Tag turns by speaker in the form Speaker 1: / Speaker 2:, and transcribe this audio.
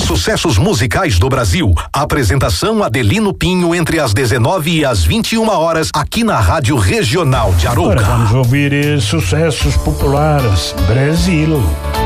Speaker 1: sucessos musicais do Brasil. Apresentação Adelino Pinho entre as 19 e as 21 horas aqui na Rádio Regional de Arouca.
Speaker 2: Agora vamos ouvir sucessos populares. Brasil.